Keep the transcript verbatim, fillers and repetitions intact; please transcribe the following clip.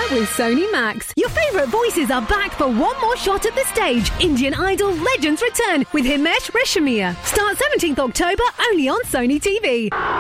with Sony Max. Your favourite voices are back for one more shot at the stage. Indian Idol Legends return with Himesh Reshammiya. Start seventeenth October only on Sony T V.